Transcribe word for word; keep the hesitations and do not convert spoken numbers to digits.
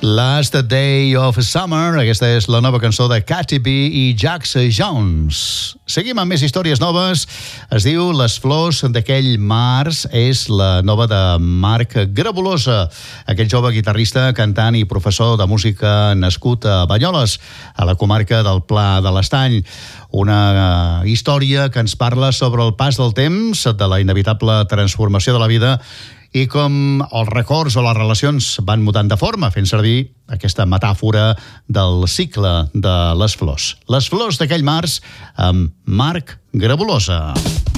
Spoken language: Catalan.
Last Day of Summer, aquesta és la nova cançó de Katy B i Jax Jones. Seguim amb més històries noves. Es diu Les flors d'aquell març, és la nova de Marc Grabolosa, aquell jove guitarrista, cantant i professor de música nascut a Banyoles, a la comarca del Pla de l'Estany. Una història que ens parla sobre el pas del temps, de la inevitable transformació de la vida i com els records o les relacions van mutant de forma, fent servir aquesta metàfora del cicle de les flors. Les flors d'aquell març amb Marc Grabolosa.